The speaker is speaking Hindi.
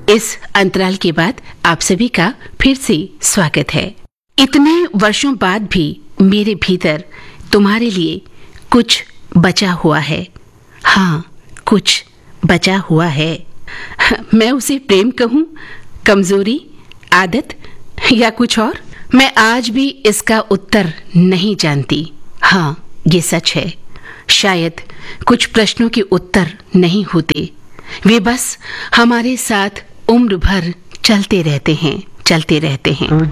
इस अंतराल के बाद आप सभी का फिर से स्वागत है। इतने वर्षों बाद भी मेरे भीतर तुम्हारे लिए कुछ बचा हुआ है। हाँ, कुछ बचा हुआ है। मैं उसे प्रेम कहूँ, कमजोरी, आदत या कुछ और? मैं आज भी इसका उत्तर नहीं जानती। हाँ, ये सच है। शायद कुछ प्रश्नों के उत्तर नहीं होते, वे बस हमारे साथ उम्र भर चलते रहते हैं।